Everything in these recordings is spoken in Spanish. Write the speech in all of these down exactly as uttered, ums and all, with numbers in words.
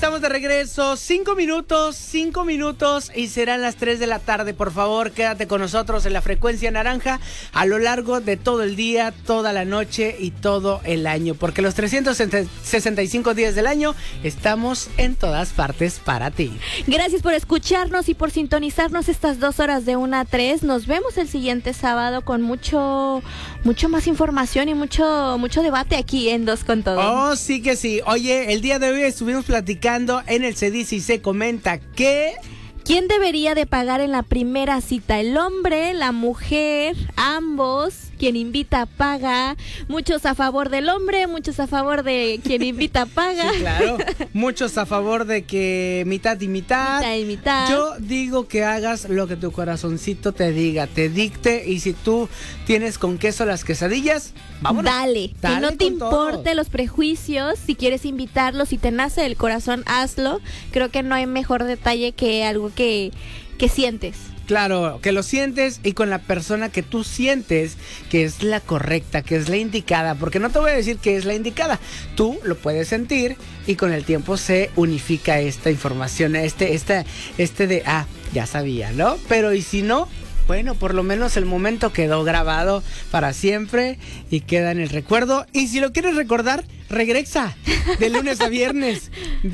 Estamos de regreso, cinco minutos, cinco minutos y serán las tres de la tarde. Por favor, quédate con nosotros en la frecuencia naranja a lo largo de todo el día, toda la noche y todo el año. Porque los trescientos sesenta y cinco días del año estamos en todas partes para ti. Gracias por escucharnos y por sintonizarnos estas dos horas de una a tres. Nos vemos el siguiente sábado con mucho, mucho más información y mucho, mucho debate aquí en Dos con Todo. Oh, sí que sí. Oye, el día de hoy estuvimos platicando en el Se Dice y Se Comenta que... ¿Quién debería de pagar en la primera cita? ¿El hombre, la mujer, ambos? Quien invita paga. Muchos a favor del hombre, muchos a favor de quien invita paga. Sí, claro. Muchos a favor de que mitad y mitad. Mitad y mitad. Yo digo que hagas lo que tu corazoncito te diga, te dicte. Y si tú tienes con queso las quesadillas, vámonos. Dale, Dale que no te con importe todo. Los prejuicios. Si quieres invitarlo, si te nace del corazón, hazlo. Creo que no hay mejor detalle que algo que, que sientes. Claro, que lo sientes y con la persona que tú sientes que es la correcta, que es la indicada, porque no te voy a decir que es la indicada, tú lo puedes sentir y con el tiempo se unifica esta información, este, este, este de, ah, ya sabía, ¿no? Pero y si no, bueno, por lo menos el momento quedó grabado para siempre y queda en el recuerdo. Y si lo quieres recordar, regresa de lunes a viernes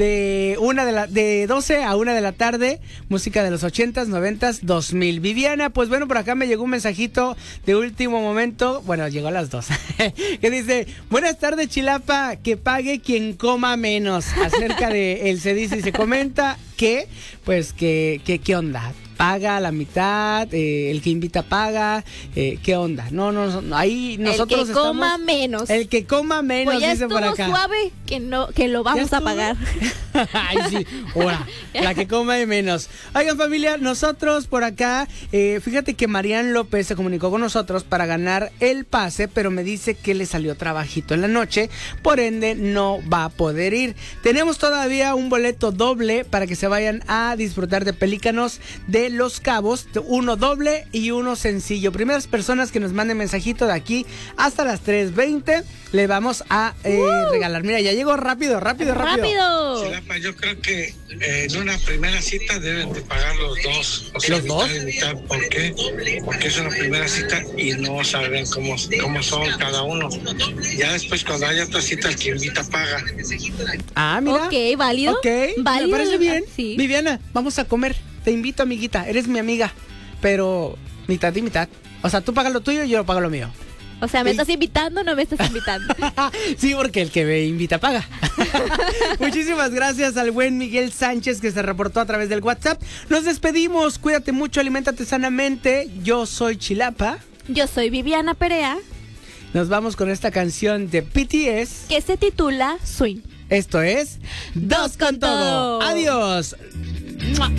de una de la de doce a una de la tarde, música de los ochentas, noventas, dos mil. Viviana, pues bueno, por acá me llegó un mensajito de último momento, bueno, llegó a las dos, que dice, buenas tardes Chilapa, que pague quien coma menos, acerca de el Se Dice y Se Comenta, que, pues, que, que, ¿qué onda? Paga la mitad, eh, el que invita paga, eh, ¿qué onda? No, no, no, ahí nosotros el que coma estamos, menos. El que coma menos, pues ya dice por acá. Suave que no, que lo vamos a pagar. Ay, sí, ahora, la que coma de menos. Oigan, familia, nosotros por acá, eh, fíjate que Marian López se comunicó con nosotros para ganar el pase, pero me dice que le salió trabajito en la noche, por ende no va a poder ir. Tenemos todavía un boleto doble para que se vayan a disfrutar de Pelícanos de Los Cabos, uno doble y uno sencillo. Primeras personas que nos manden mensajito de aquí hasta las tres veinte, le vamos a eh, uh. regalar. Mira, ya llegó rápido, rápido, rápido. ¡Rápido! Chilapa, yo creo que eh, en una primera cita deben de pagar los dos. O sea, ¿Los dos? mitad y mitad. ¿Por qué? Porque es una primera cita y no saben cómo, cómo son cada uno. Ya después, cuando haya otra cita, el que invita paga. Ah, mira. Ok, válido. Ok, válido. me parece bien. Sí. Viviana, vamos a comer. Te invito, amiguita. Eres mi amiga. Pero mitad y mitad. O sea, tú pagas lo tuyo y yo pago lo mío. O sea, ¿me Sí. estás invitando o no me estás invitando? Sí, porque el que me invita paga. Muchísimas gracias al buen Miguel Sánchez que se reportó a través del WhatsApp. Nos despedimos. Cuídate mucho, aliméntate sanamente. Yo soy Chilapa. Yo soy Viviana Perea. Nos vamos con esta canción de B T S que se titula Swing. Esto es Dos con Todo. Adiós. ¡Mua!